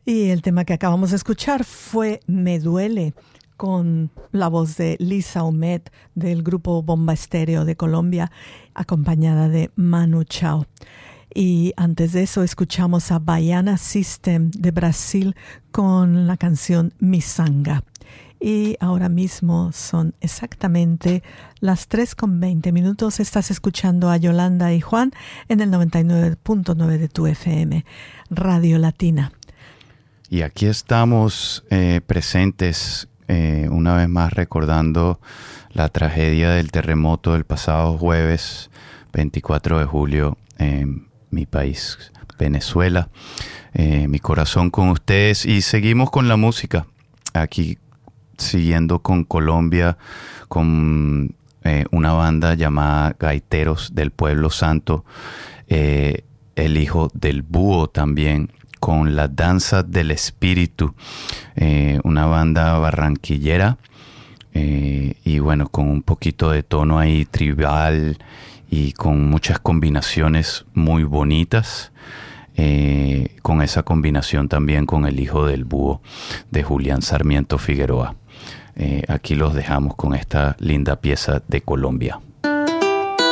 Y el tema que acabamos de escuchar fue Me Duele, con la voz de Lisa Humet del grupo Bomba Estéreo de Colombia, acompañada de Manu Chao. Y antes de eso escuchamos a Baiana System de Brasil con la canción Misanga. Y ahora mismo son exactamente las 3:20. Estás escuchando a Yolanda y Juan en el 99.9 de tu FM, Radio Latina. Y aquí estamos presentes una vez más recordando la tragedia del terremoto del pasado jueves 24 de julio en mi país, Venezuela. Mi corazón con ustedes, y seguimos con la música aquí, siguiendo con Colombia, con una banda llamada Gaiteros del Pueblo Santo, el hijo del búho también, con La Danza del Espíritu, una banda barranquillera, y bueno, con un poquito de tono ahí tribal y con muchas combinaciones muy bonitas. Con esa combinación también con El hijo del búho de Julián Sarmiento Figueroa. Aquí los dejamos con esta linda pieza de Colombia.